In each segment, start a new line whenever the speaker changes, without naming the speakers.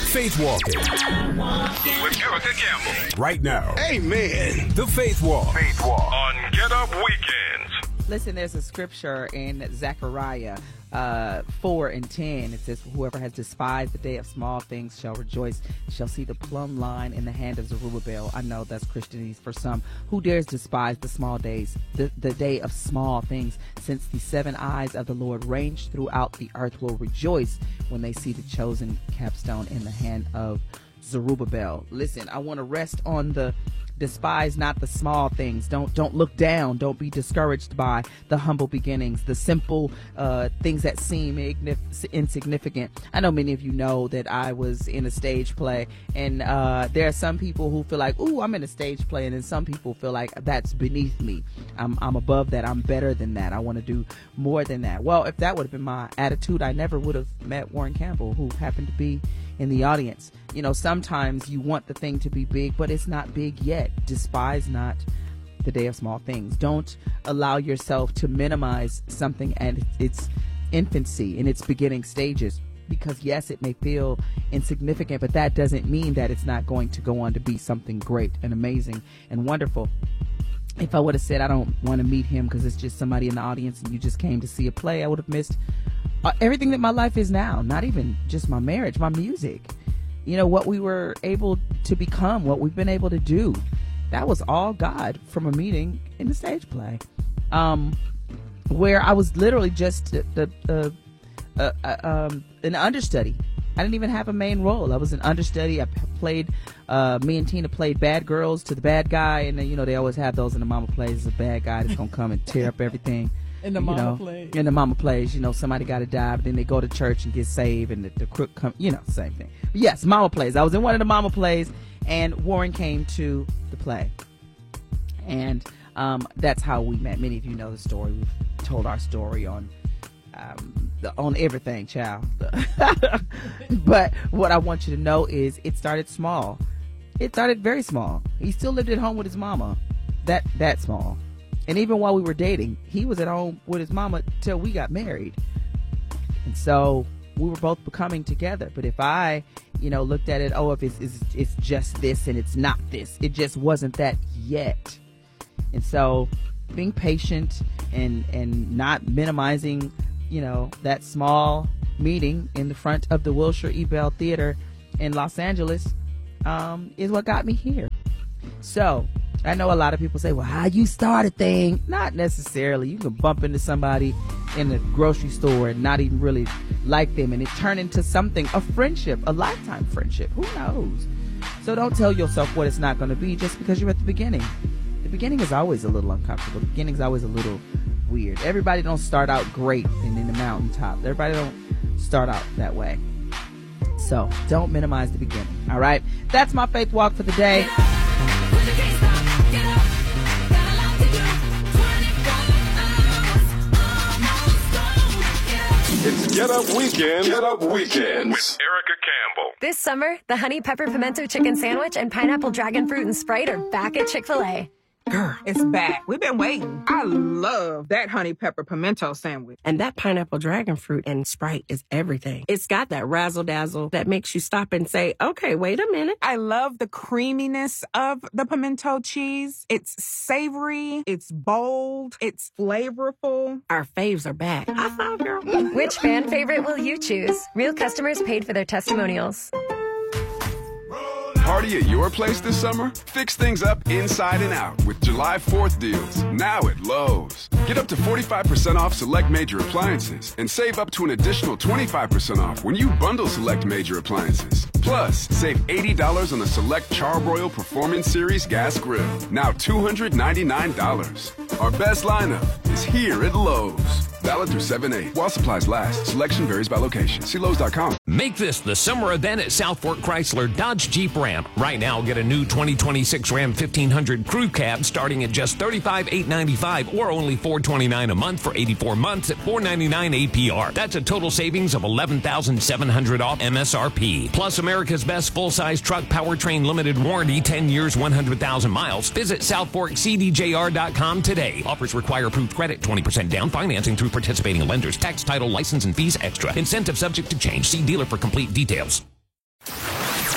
Faith Walking.
With Erica Campbell.
Right now.
Amen.
The Faith Walk.
Faith Walk. On Get Up Weekends.
Listen, there's a scripture in Zechariah 4:10. It says, whoever has despised the day of small things shall rejoice, shall see the plumb line in the hand of Zerubbabel. I know that's Christianese for some. Who dares despise the small days, the day of small things, since the seven eyes of the Lord range throughout the earth will rejoice when they see the chosen capstone in the hand of Zerubbabel. Listen, I want to rest on the despise not the small things. Don't look down. Don't be discouraged by the humble beginnings, the simple things that seem insignificant. I know many of you know that I was in a stage play, and there are some people who feel like, ooh, I'm in a stage play, and then some people feel like that's beneath me. I'm above that. I'm better than that. I want to do more than that. Well, if that would have been my attitude, I never would have met Warren Campbell, who happened to be in the audience. You know, sometimes you want the thing to be big, but it's not big yet. Despise not the day of small things. Don't allow yourself to minimize something at its infancy, in its beginning stages, because yes, it may feel insignificant, but that doesn't mean that it's not going to go on to be something great and amazing and wonderful. If I would have said I don't want to meet him because it's just somebody in the audience and you just came to see a play, I would have missed everything that my life is now. Not even just my marriage, my music. You know, what we were able to become, what we've been able to do. That was all God from a meeting in the stage play, where I was literally just an understudy. I didn't even have a main role. I was an understudy. I played, me and Tina played bad girls to the bad guy. And then, you know, they always have those in the mama plays. A bad guy that's going to come and tear up everything.
In the mama plays.
In the mama plays, you know, somebody got to die, but then they go to church and get saved, and the crook come, you know, same thing. But yes, mama plays. I was in one of the mama plays, and Warren came to the play. And that's how we met. Many of you know the story. We've told our story on everything, child. But what I want you to know is it started small. It started very small. He still lived at home with his mama. That small. And even while we were dating, he was at home with his mama till we got married. And so we were both becoming together. But if I, you know, looked at it, if it's just this and it's not this, it just wasn't that yet. And so being patient and not minimizing, you know, that small meeting in the front of the Wilshire Ebell Theater in Los Angeles is what got me here. So I know a lot of people say, well, how you start a thing? Not necessarily. You can bump into somebody in the grocery store and not even really like them, and it turn into something, a friendship, a lifetime friendship. Who knows? So don't tell yourself what it's not going to be just because you're at the beginning. The beginning is always a little uncomfortable. The beginning is always a little weird. Everybody don't start out great and in the mountaintop. Everybody don't start out that way. So don't minimize the beginning. All right? That's my faith walk for the day.
It's Get Up Weekend. Get Up Weekends. With Erica Campbell.
This summer, the Honey Pepper Pimento Chicken Sandwich and Pineapple Dragon Fruit and Sprite are back at Chick-fil-A.
Girl, it's back. We've been waiting. I love that honey pepper pimento sandwich.
And that pineapple dragon fruit and Sprite is everything. It's got that razzle-dazzle that makes you stop and say, okay, wait a minute.
I love the creaminess of the pimento cheese. It's savory. It's bold. It's flavorful.
Our faves are back. I thought, girl.
Which fan favorite will you choose? Real customers paid for their testimonials.
Party at your place this summer? Fix things up inside and out with July 4th deals, now at Lowe's. Get up to 45% off select major appliances and save up to an additional 25% off when you bundle select major appliances. Plus, save $80 on the select Charbroil Performance Series gas grill, now $299. Our best lineup is here at Lowe's. Valid through 7/8. While supplies last. Selection varies by location. See Lowe's.com.
Make this the summer event at South Fork Chrysler Dodge Jeep Ram. Right now, get a new 2026 Ram 1500 Crew Cab starting at just $35,895 or only $429 a month for 84 months at $499 APR. That's a total savings of $11,700 off MSRP. Plus America's best full-size truck powertrain limited warranty, 10 years, 100,000 miles. Visit SouthForkCDJR.com today. Offers require approved credit, 20% down, financing through participating lenders, tax, title, license, and fees extra. Incentive subject to change. See dealer for complete details.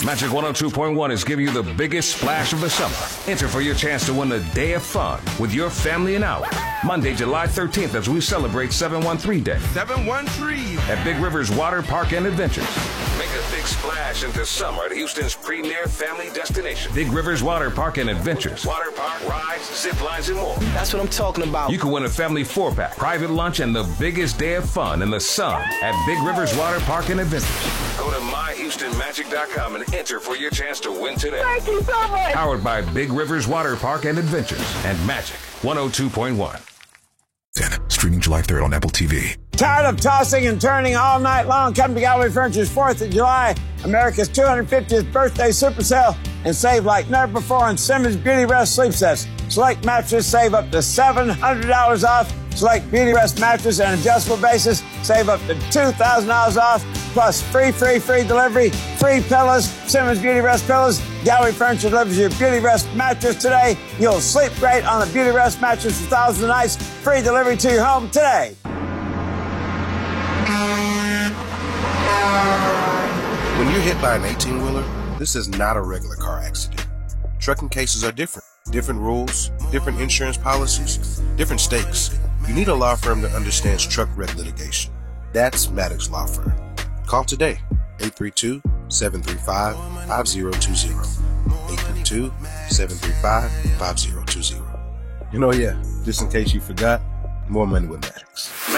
Magic 102.1 is giving you the biggest splash of the summer. Enter for your chance to win a day of fun with your family and out. Monday, July 13th, as we celebrate 713 Day.
713.
At Big Rivers Water Park and Adventures. Make a big splash into summer at Houston's premier family destination. Big Rivers Water Park and Adventures. Water park, rides, zip lines, and more.
That's what I'm talking about.
You can win a family 4-pack, private lunch, and the biggest day of fun in the sun at Big Rivers Water Park and Adventures. Go to myhoustonmagic.com and enter for your chance to win today.
Thank you so much.
Powered by Big Rivers Water Park and Adventures and Magic 102.1.
Streaming July 3rd on Apple TV.
Tired of tossing and turning all night long? Come to Gallery Furniture's 4th of July, America's 250th birthday super sale, and save like never before on Simmons Beauty Rest sleep sets. Select mattress, save up to $700 off. Select Beauty Rest mattress and adjustable basis, save up to $2,000 off. Plus free delivery, free pillows, Simmons Beauty Rest pillows. Gallery Furniture delivers your Beauty Rest mattress today. You'll sleep great on a Beauty Rest mattress for thousands of nights. Free delivery to your home today.
When you're hit by an 18-wheeler, this is not a regular car accident. Trucking cases are different. Different rules, different insurance policies, different stakes. You need a law firm that understands truck wreck litigation. That's Maddox Law Firm. Call today, 832-735-5020. 832-735-5020. Yeah, just in case you forgot, more money with Maddox.